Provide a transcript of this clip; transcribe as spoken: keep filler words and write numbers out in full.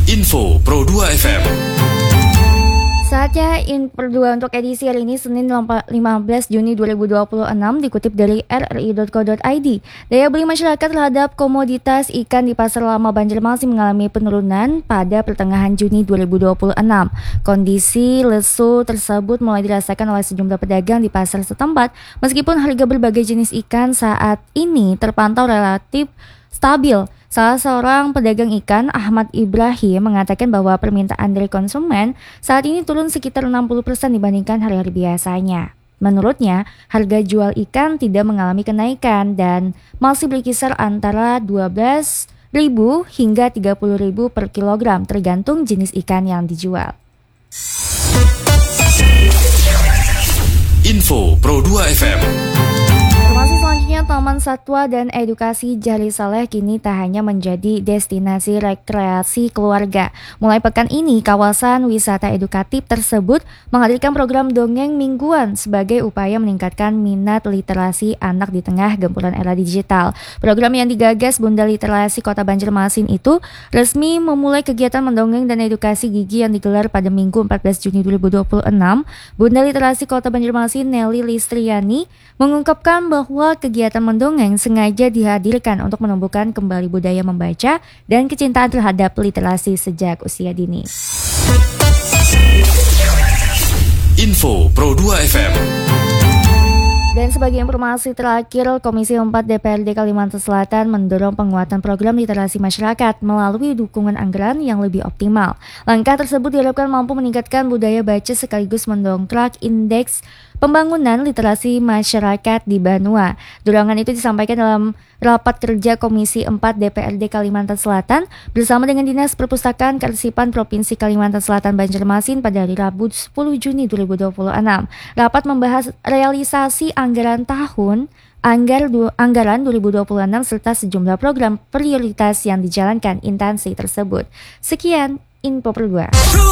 Info Pro dua F M. Saatnya Info dua untuk edisi hari ini Senin lima belas Juni dua ribu dua puluh enam dikutip dari r r i titik co titik i d. Daya beli masyarakat terhadap komoditas ikan di Pasar Lama Banjarmasin mengalami penurunan pada pertengahan Juni dua ribu dua puluh enam. Kondisi lesu tersebut mulai dirasakan oleh sejumlah pedagang di pasar setempat meskipun harga berbagai jenis ikan saat ini terpantau relatif stabil. Salah seorang pedagang ikan, Ahmad Ibrahim, mengatakan bahwa permintaan dari konsumen saat ini turun sekitar enam puluh persen dibandingkan hari-hari biasanya. Menurutnya, harga jual ikan tidak mengalami kenaikan dan masih berkisar antara dua belas ribu hingga tiga puluh ribu per kilogram tergantung jenis ikan yang dijual. Info Pro dua F M. Informasi selanjutnya, Taman Satwa dan Edukasi Jari Saleh kini tak hanya menjadi destinasi rekreasi keluarga. Mulai pekan ini, kawasan wisata edukatif tersebut menghadirkan program dongeng mingguan sebagai upaya meningkatkan minat literasi anak di tengah gempuran era digital. Program yang digagas Bunda Literasi Kota Banjarmasin itu resmi memulai kegiatan mendongeng dan edukasi gigi yang digelar pada Minggu empat belas Juni dua ribu dua puluh enam. Bunda Literasi Kota Banjarmasin Nelly Listriani mengungkapkan bahwa kegiatan mendongeng sengaja dihadirkan untuk menumbuhkan kembali budaya membaca dan kecintaan terhadap literasi sejak usia dini. Info Pro dua F M. Dan sebagai informasi terakhir, Komisi empat D P R D Kalimantan Selatan mendorong penguatan program literasi masyarakat melalui dukungan anggaran yang lebih optimal. Langkah tersebut diharapkan mampu meningkatkan budaya baca sekaligus mendongkrak indeks pembangunan literasi masyarakat di Banua. Dorongan itu disampaikan dalam rapat kerja Komisi empat D P R D Kalimantan Selatan bersama dengan Dinas Perpustakaan Kearsipan Provinsi Kalimantan Selatan Banjarmasin pada hari Rabu sepuluh Juni dua ribu dua puluh enam. Rapat membahas realisasi anggaran tahun Anggar du, anggaran dua ribu dua puluh enam serta sejumlah program prioritas yang dijalankan instansi tersebut. Sekian Info Pro dua.